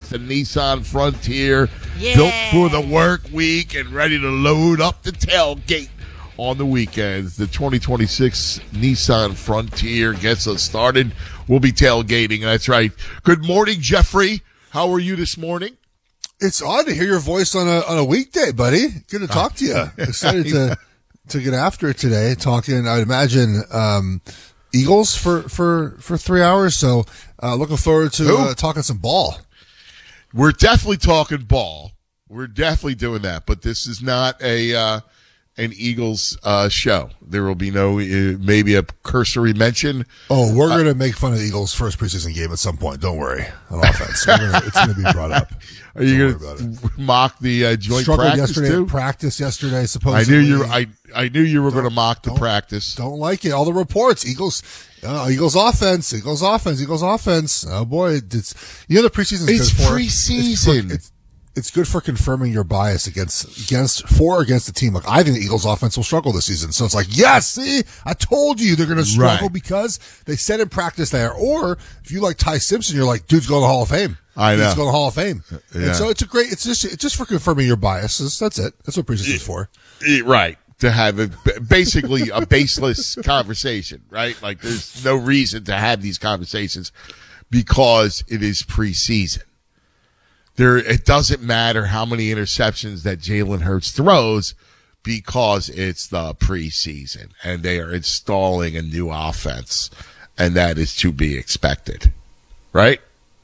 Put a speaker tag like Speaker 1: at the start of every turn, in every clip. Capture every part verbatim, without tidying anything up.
Speaker 1: the Nissan Frontier,
Speaker 2: Yeah.
Speaker 1: built for the work week and ready to load up the tailgate on the weekends. The twenty twenty-six Nissan Frontier gets us started. We'll be tailgating. That's right. Good morning, Jeffrey. How are you this morning?
Speaker 3: It's odd to hear your voice on a on a weekday, buddy. Good to talk to you. Excited to to get after it today. Talking, I'd imagine, um, Eagles for, for, for three hours. So uh, looking forward to uh, talking some ball.
Speaker 1: We're definitely talking ball. We're definitely doing that. But this is not a uh, an Eagles uh, show. There will be no uh, maybe a cursory mention.
Speaker 3: Oh, we're uh, going to make fun of the Eagles' first preseason game at some point. Don't worry. On offense, we're gonna, it's going to be brought up.
Speaker 1: Are you going to mock the uh, joint
Speaker 3: Struggled
Speaker 1: practice
Speaker 3: yesterday
Speaker 1: too?
Speaker 3: At practice yesterday, supposedly.
Speaker 1: I knew you. I I knew you were going to mock the practice.
Speaker 3: Don't like it. All the reports. Eagles. Uh, Eagles offense. Eagles offense. Eagles offense. Oh boy, it's you know the preseason.
Speaker 1: It's
Speaker 3: good for,
Speaker 1: preseason.
Speaker 3: It's, for, it's it's good for confirming your bias against against for or against the team. Like I think the Eagles offense will struggle this season. So it's like, yes, see, I told you they're going to struggle
Speaker 1: right.
Speaker 3: because they said in practice there. Or if you like Ty Simpson, you're like, dude's going to the Hall of Fame.
Speaker 1: I know.
Speaker 3: He's going to the Hall of Fame.
Speaker 1: Yeah.
Speaker 3: And so it's a great. It's just it's just for confirming your biases. That's it. That's what preseason is for.
Speaker 1: Right. To have a, basically a baseless conversation, right? Like there's no reason to have these conversations because it is preseason. There, it doesn't matter how many interceptions that Jalen Hurts throws because it's the preseason and they are installing a new offense, and that is to be expected, right?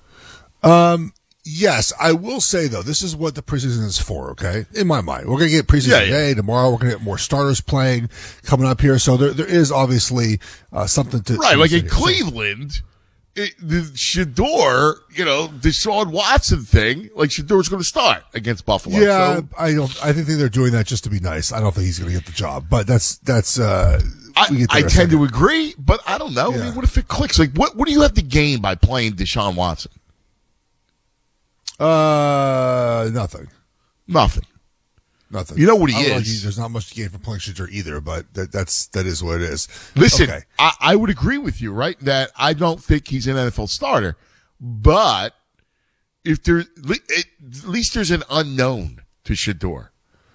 Speaker 3: Um. Yes, I will say, though, this is what the preseason is for, okay? In my mind. We're going to get preseason yeah, yeah. today. Tomorrow, we're going to get more starters playing coming up here. So there, there is obviously uh, something to...
Speaker 1: Right,
Speaker 3: to
Speaker 1: like in
Speaker 3: here.
Speaker 1: Cleveland, it, the Shador, you know, Deshaun Watson thing, like Shador's going to start against Buffalo.
Speaker 3: Yeah,
Speaker 1: so.
Speaker 3: I don't. I think they're doing that just to be nice. I don't think he's going to get the job. But that's... that's. Uh,
Speaker 1: I, I tend to agree, but I don't know. Yeah. I mean, what if it clicks? Like, what, what do you have to gain by playing Deshaun Watson?
Speaker 3: Uh, nothing.
Speaker 1: Nothing.
Speaker 3: Nothing.
Speaker 1: You know what he
Speaker 3: is.
Speaker 1: is.
Speaker 3: There's not much to gain from playing Shador either, but that, that's that is what it is.
Speaker 1: Listen,
Speaker 3: okay.
Speaker 1: I, I would agree with you, right? That I don't think he's an N F L starter, but if there, at least there's an unknown to Shador.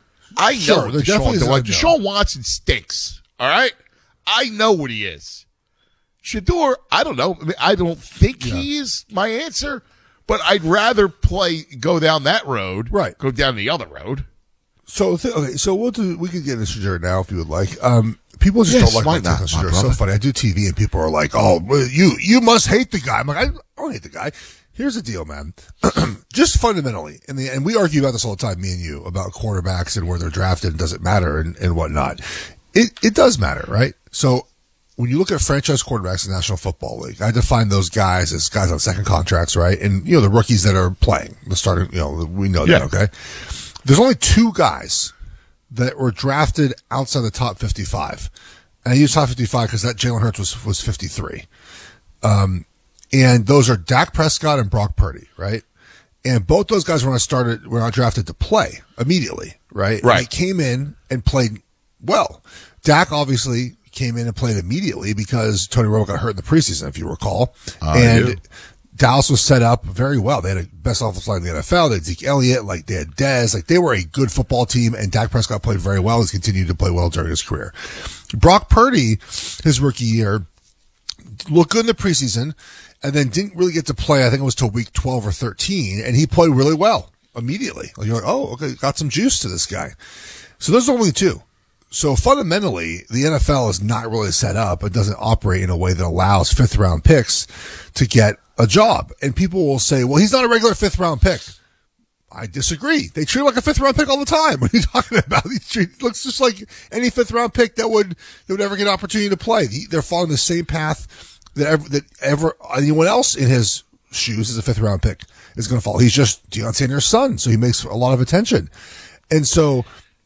Speaker 1: I
Speaker 3: sure,
Speaker 1: know what Deshaun,
Speaker 3: Deshaun,
Speaker 1: Deshaun Watson stinks. All right, I know what he is. Shador, I don't know. I, mean, I don't think yeah. he is my answer. But I'd rather play, go down that road,
Speaker 3: right?
Speaker 1: Go down the other road.
Speaker 3: So, th- okay, so we'll do. We could get into Shador now if you would like. Um, people just
Speaker 1: yes,
Speaker 3: don't like my take on Shador. It's so funny. I do T V and people are like, "Oh, you you must hate the guy." I'm like, I don't hate the guy. Here's the deal, man. Just fundamentally, and the and we argue about this all the time, me and you, about quarterbacks and where they're drafted and does it matter and, and whatnot. It it does matter, right? So. When you look at franchise quarterbacks in the National Football League, I define those guys as guys on second contracts, right? And, you know, the rookies that are playing, the starting, you know, we know
Speaker 1: yeah.
Speaker 3: that, okay? There's only two guys that were drafted outside the top fifty-five. And I use top fifty-five because that Jalen Hurts was, was fifty-three. Um, and those are Dak Prescott and Brock Purdy, right? And both those guys were not started, were not drafted to play immediately, right?
Speaker 1: Right.
Speaker 3: And they came in and played well. Dak obviously came in and played immediately because Tony Romo got hurt in the preseason, if you recall. Uh, and Dallas was set up very well. They had a best offensive line in the N F L. They had Zeke Elliott, like they had Dez. Like they were a good football team, and Dak Prescott played very well. He's continued to play well during his career. Brock Purdy, his rookie year, looked good in the preseason and then didn't really get to play. I think it was till week twelve or thirteen, and he played really well immediately. Like you're like, oh, okay, got some juice to this guy. So those are only two. So fundamentally, the N F L is not really set up. It doesn't operate in a way that allows fifth round picks to get a job. And people will say, well, he's not a regular fifth round pick. I disagree. They treat him like a fifth round pick all the time. What are you talking about? He treat, looks just like any fifth round pick that would, that would ever get an opportunity to play. They're following the same path that ever, that ever anyone else in his shoes as a fifth round pick is going to follow. He's just Deion Sanders' son. So he makes a lot of attention. And so,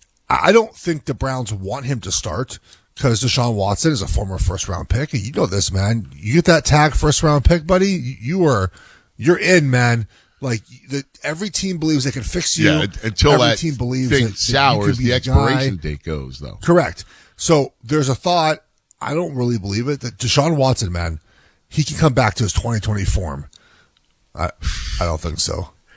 Speaker 3: I don't think the Browns want him to start because Deshaun Watson is a former first round pick. And you know this, man. You get that tag first round pick, buddy. You are, you're in, man. Like the, every team believes they can fix you.
Speaker 1: Yeah, until
Speaker 3: every
Speaker 1: that
Speaker 3: team believes
Speaker 1: thing
Speaker 3: that, that
Speaker 1: sours, the expiration
Speaker 3: guy.
Speaker 1: date goes, though.
Speaker 3: Correct. So there's a thought. I don't really believe it that Deshaun Watson, man, he can come back to his twenty twenty form. I, I don't think so.